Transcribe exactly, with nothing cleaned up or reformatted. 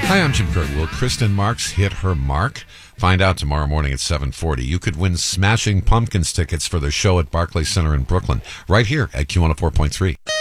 Hi, I'm Jim Curtin. Will Kristen Marks hit her mark? Find out tomorrow morning at seven forty. You could win Smashing Pumpkins tickets for their show at Barclays Center in Brooklyn, right here at Q one oh four point three.